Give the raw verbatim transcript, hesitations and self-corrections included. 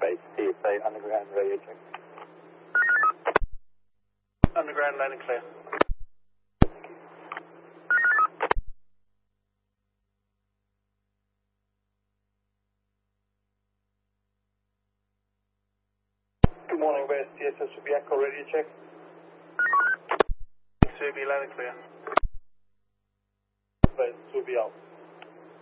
Base T S A underground radio check. Underground landing clear. Good morning, West T S A Subiaco radio check. Subi landing clear. West Subi out.